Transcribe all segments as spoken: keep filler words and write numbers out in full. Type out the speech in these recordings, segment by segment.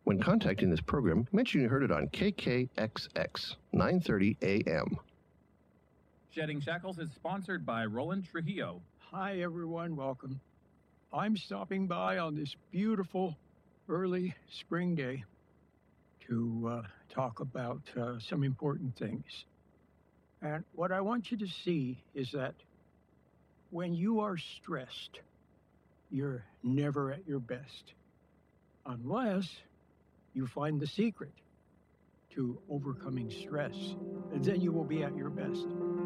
When contacting this program, mention you heard it on K K X X, nine thirty A M. Shedding Shackles is sponsored by Roland Trujillo. Hi, everyone. Welcome. I'm stopping by on this beautiful early spring day to uh, talk about uh, some important things. And what I want you to see is that when you are stressed, you're never at your best, unless you find the secret to overcoming stress, and then you will be at your best.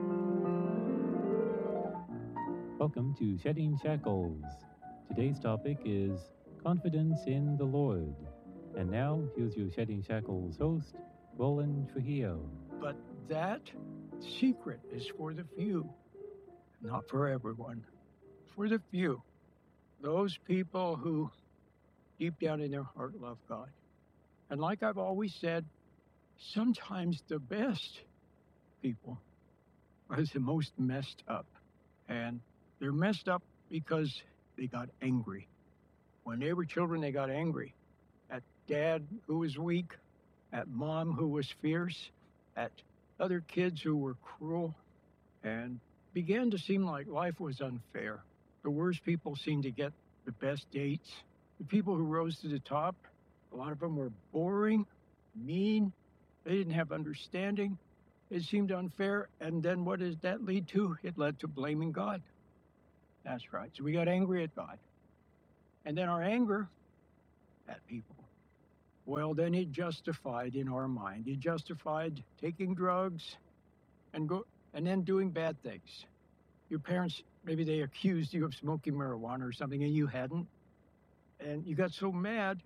Welcome to Shedding Shackles. Today's topic is confidence in the Lord. And now, here's your Shedding Shackles host, Roland Trujillo. But that secret is for the few, not for everyone. For the few. Those people who deep down in their heart love God. And like I've always said, sometimes the best people are the most messed up. And they're messed up because they got angry. When they were children, they got angry at dad who was weak, at mom who was fierce, at other kids who were cruel, and began to seem like life was unfair. The worst people seemed to get the best dates. The people who rose to the top, a lot of them were boring, mean, they didn't have understanding. It seemed unfair, and then what does that lead to? It led to blaming God. That's right. So we got angry at God. And then our anger at people, well, then it justified in our mind. It justified taking drugs and go and then doing bad things. Your parents, maybe they accused you of smoking marijuana or something, and you hadn't. And you got so mad